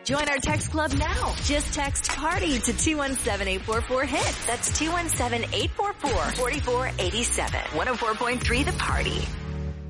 Join our text club now. Just text PARTY to 217-844-HIT. That's 217-844-4487. 104.3 The Party.